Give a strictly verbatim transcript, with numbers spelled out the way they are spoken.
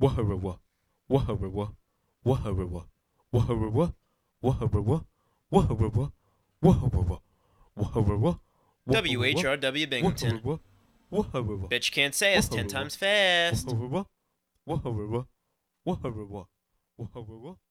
Waharawa, Waharawa, Waharawa, Waharawa, Waharawa, Waharawa, Waharawa, Waharawa, W H R W Binghamton. Waharawa, Bitch can't say us ten times fast. Waharawa, Waharawa, Waharawa, Waharawa.